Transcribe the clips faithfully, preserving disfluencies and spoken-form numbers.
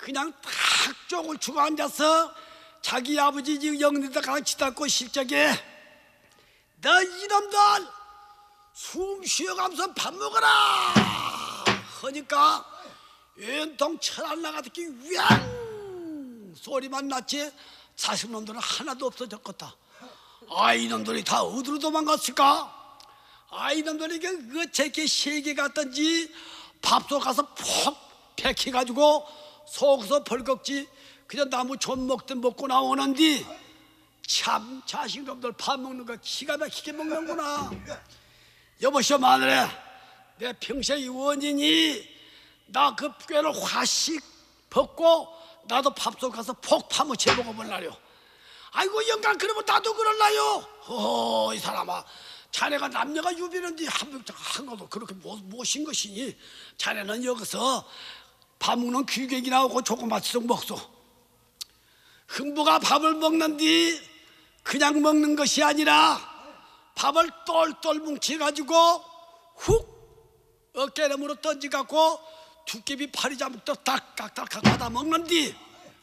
그냥 탁 쪽을 주고 앉아서 자기 아버지 영리다 같이 닦고 실적에 너 이놈들 숨 쉬어가면서 밥 먹어라 하니까 연통 철안 나가듣기 윙 소리만 났지 자식놈들은 하나도 없어졌겠다. 아 이놈들이 다 어디로 도망갔을까? 아 이놈들이 그 제게 세계 갔던지 밥솥 가서 푹 백해가지고 속에서 벌겋지 그냥 나무 좀 먹든 먹고 나오는디 참 자식놈들 밥 먹는 거 기가 막히게 먹는구나. 여보시오 마누라 내 평생의 원인이 나 그 꾀를 화씩 벗고 나도 밥솥 가서 폭 파묻혀 먹어볼라요. 아이고 영감 그러면 나도 그럴라요. 허허 이 사람아 자네가 남녀가 유비는데 한, 한 것도 그렇게 모신 것이니 자네는 여기서 밥 먹는 귀객이 나오고 조그맣게 먹소. 흥부가 밥을 먹는디 그냥 먹는 것이 아니라 밥을 똘똘 뭉쳐가지고 훅 어깨너머로 던져갖고 두께비 파리 잡고 딱딱딱 받아 먹는디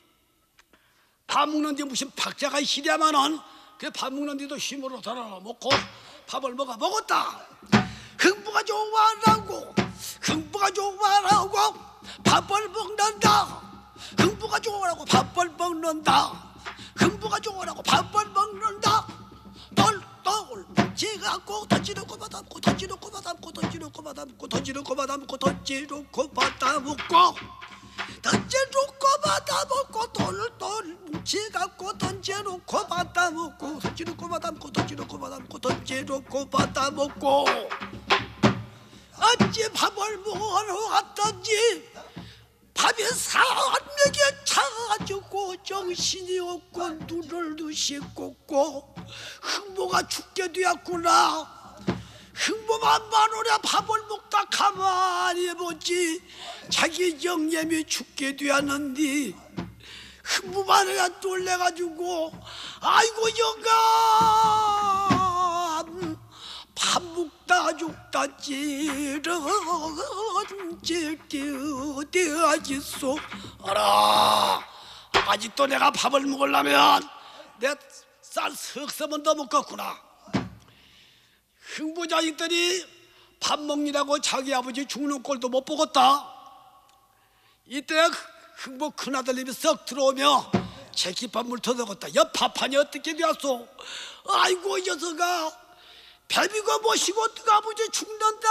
밥 먹는디 무슨 박자가 시려면은 그 밥 먹는디도 힘으로 달아 먹고 밥을 먹어 먹었다. 흥부가 좋아라고 흥부가 좋아라고 밥을 먹는다. 흥부가 좋아라고 밥을 먹는다. 흥부가 좋아라고 밥을 먹는다. 똘똘 뭉쳐갖고 던지놓고 받아먹고 던지놓고 받아먹고 던지놓고 받아먹고 던지놓고 받아먹고 던지놓고 받아먹고 던져놓고 받아먹고 똘똘 뭉쳐갖고 던져놓고 받아먹고 던져놓고 받아먹고 던져놓고 받아먹고 던져놓고 받아먹고 어찌 밥을 먹으러 갔던지 밥이 사람에게 차가지고 정신이 없고 눈을 눈이 꽂고 흥부가 죽게 되었구나. 흥부만 마누라 밥을 먹다 가만히 보지 자기 영념이 죽게 되었는데 흥부마누라 놀래가지고 아이고 영감 밥 먹다 죽다 찌르지 어디하겠소. 알아 아직도 내가 밥을 먹으려면 내 쌀 석섬은 더 먹겠구나. 흥부 자식들이 밥 먹느라고 자기 아버지 죽는 꼴도 못 보겠다. 이때 흥부 큰아들님이 썩 들어오며 제끼밥 물 터득었다. 야 밥하니 어떻게 되었소? 아이고 이 녀석아 배비가 모시고 어떻게 아버지 죽는다.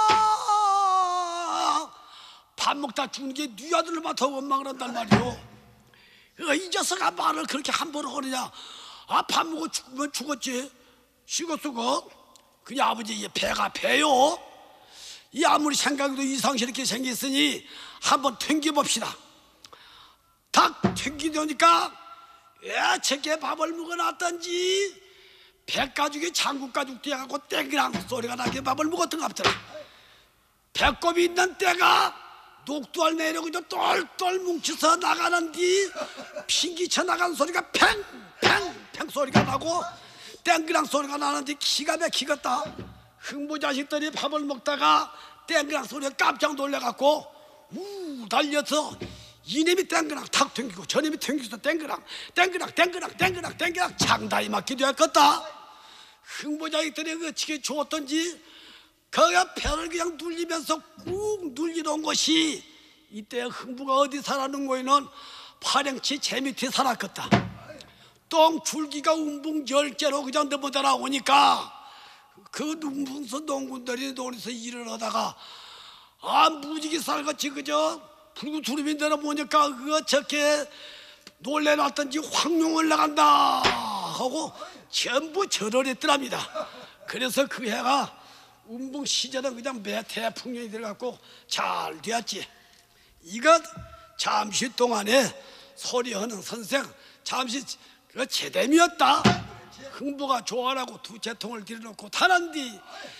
밥 먹다 죽는 게 네 아들을 맡아 원망을 한단 말이오. 이 녀석아 말을 그렇게 함부로 하느냐. 아 밥 먹고 죽으면 죽었지 식었어. 그냥 아버지 배가 배요. 이 아무리 생각해도 이상스럽게 생겼으니 한번 튕겨봅시다. 탁 튕기려니까 야 저게 밥을 먹어놨던지 배가죽이 장국가죽 뛰어가고 땡기랑 소리가 나게 밥을 먹었던 것 같더라. 배꼽이 있는 때가 녹두알 내려고 똘똘 뭉쳐서 나가는디 핑기쳐 나가는 소리가 팽팽팽 소리가 나고 땡그랑 소리가 나는데 기가 막히겠다. 흥부 자식들이 밥을 먹다가 땡그랑 소리가 깜짝 놀래갖고 우 달려서 이놈이 땡그랑 탁 튕기고 저놈이 튕기서 땡그랑 땡그랑 땡그랑 땡그랑 땡그랑 장다이 맞게 되었겠다. 흥부 자식들이 어떻게 좋았던지 그가 배를 그냥 눌리면서 꾹 눌리던 것이 이때 흥부가 어디 살았는 거에는 파령치 제 밑에 살았겠다. 똥 줄기가 웅붕 열째로 그냥 넘어다 나오니까 그 웅붕서 농군들이 논에서 일을 하다가 아 무지개 쌀같이 그저 붉은 두루미 내려보니까 그거 저렇게 놀래놨던지 황룡을 나간다 하고 전부 절을 했더랍니다. 그래서 그 해가 운봉 시절은 그냥 매 태풍년이 들어갔고 잘 되었지. 이것 잠시 동안에 소리하는 선생 잠시 그 제됨이었다. 흥부가 좋아라고 두 재통을 들여놓고 타는디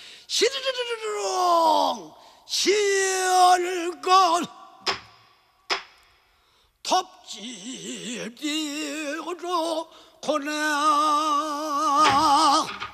시르르르르릉 시얼건 톱질이로 고나